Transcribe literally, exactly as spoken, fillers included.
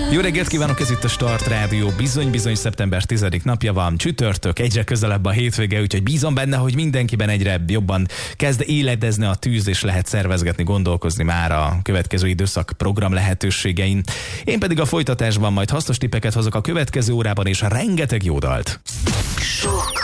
Jó reggelt kívánok, ez itt a Start Rádió. Bizony-bizony szeptember tizedik napja van, csütörtök, egyre közelebb a hétvége, úgyhogy bízom benne, hogy mindenkiben egyre jobban kezd éledezni a tűz, és lehet szervezgetni, gondolkozni már a következő időszak program lehetőségein. Én pedig a folytatásban majd hasznos tippeket hozok a következő órában, és rengeteg jó dalt. Sok